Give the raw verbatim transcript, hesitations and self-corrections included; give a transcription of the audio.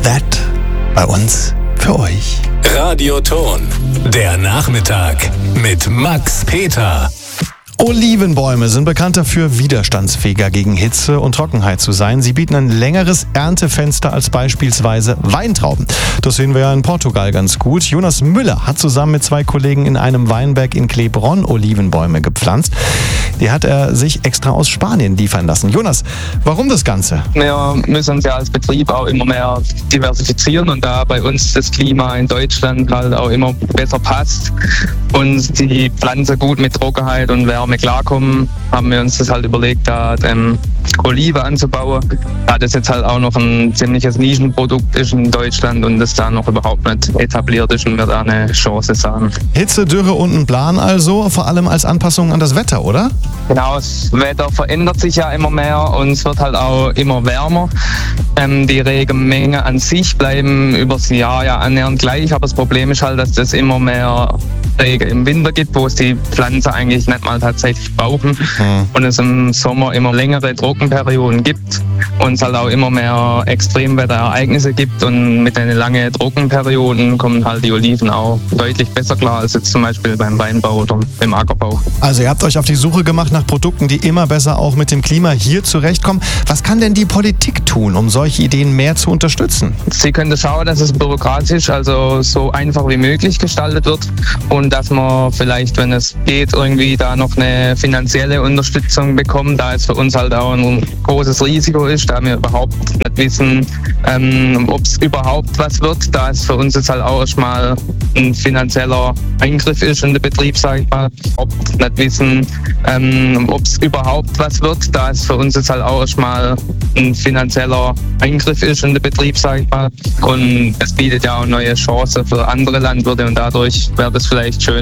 That bei uns für euch. Radioton, der Nachmittag mit Max Peter. Olivenbäume sind bekannt dafür, widerstandsfähiger gegen Hitze und Trockenheit zu sein. Sie bieten ein längeres Erntefenster als beispielsweise Weintrauben. Das sehen wir ja in Portugal ganz gut. Jonas Müller hat zusammen mit zwei Kollegen in einem Weinberg in Klebronn Olivenbäume gepflanzt. Die hat er sich extra aus Spanien liefern lassen. Jonas, warum das Ganze? Wir müssen uns ja als Betrieb auch immer mehr diversifizieren und da bei uns das Klima in Deutschland halt auch immer besser passt und die Pflanze gut mit Trockenheit und Wärme klarkommen, haben wir uns das halt überlegt, da ähm, Olive anzubauen. Da das jetzt halt auch noch ein ziemliches Nischenprodukt ist in Deutschland und das da noch überhaupt nicht etabliert ist und wir da eine Chance sahen. Hitze, Dürre und ein Plan also, vor allem als Anpassung an das Wetter, oder? Genau, das Wetter verändert sich ja immer mehr und es wird halt auch immer wärmer. Ähm, die Regenmengen an sich bleiben übers Jahr ja annähernd gleich, aber das Problem ist halt, dass es immer mehr Regen im Winter gibt, wo es die Pflanzen eigentlich nicht mal tatsächlich brauchen mhm. und es im Sommer immer längere Trockenperioden gibt und es halt auch immer mehr Extremwetterereignisse gibt und mit den langen Trockenperioden kommen halt die Oliven auch deutlich besser klar als jetzt zum Beispiel beim Weinbau oder im Ackerbau. Also ihr habt euch auf die Suche gemacht nach Produkten, die immer besser auch mit dem Klima hier zurechtkommen. Was kann denn die Politik tun, um solche Ideen mehr zu unterstützen? Sie können schauen, dass es bürokratisch, also so einfach wie möglich gestaltet wird und dass man vielleicht, wenn es geht, irgendwie da noch eine finanzielle Unterstützung bekommt, da es für uns halt auch ein großes Risiko ist, da wir überhaupt nicht wissen, ähm, ob es überhaupt was wird, da es für uns jetzt halt auch erstmal ein finanzieller Eingriff ist in den Betrieb, sage ich mal, überhaupt nicht wissen, ähm, ob es überhaupt was wird, da es für uns jetzt halt auch erstmal ein finanzieller Eingriff ist in den Betrieb, sage ich mal, und es bietet ja auch neue Chancen für andere Landwirte und dadurch wäre das vielleicht schön,